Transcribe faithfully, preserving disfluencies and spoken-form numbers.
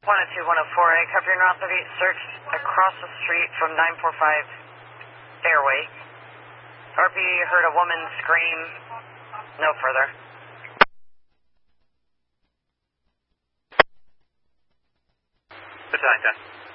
one oh two, one oh four A, copy neuropathy, searched across the street from nine four five Fairway. R P heard a woman scream, no further. Battalion ten.